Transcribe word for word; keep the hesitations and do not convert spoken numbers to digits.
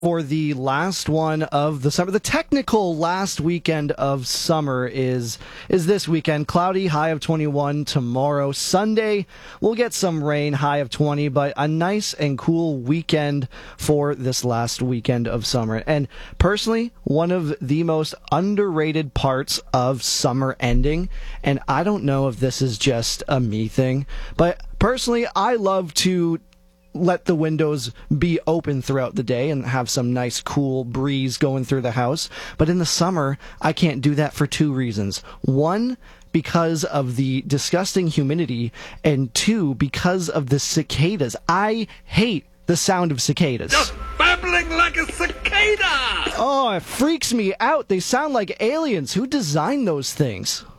For the last one of the summer, the technical last weekend of summer is is this weekend. Cloudy, high of twenty-one tomorrow. Sunday, we'll get some rain, high of twenty, but a nice and cool weekend for this last weekend of summer. And personally, one of the most underrated parts of summer ending, and I don't know if this is just a me thing, but personally, I love to let the windows be open throughout the day and have some nice cool breeze going through the house. But in the summer, I can't do that for two reasons. One, because of the disgusting humidity, and two, because of the cicadas. I hate the sound of cicadas. Just babbling like a cicada! Oh, it freaks me out. They sound like aliens. Who designed those things?